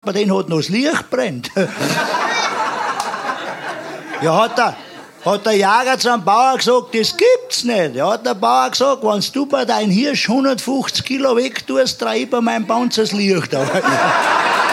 bei denen hat noch das Licht brennt. Ja, hat der Jäger zum Bauer gesagt, das gibt's nicht. Ja, hat der Bauer gesagt, wenn du bei deinem Hirsch 150 Kilo weg tust, dreh ich bei meinem Panzer das Licht auf.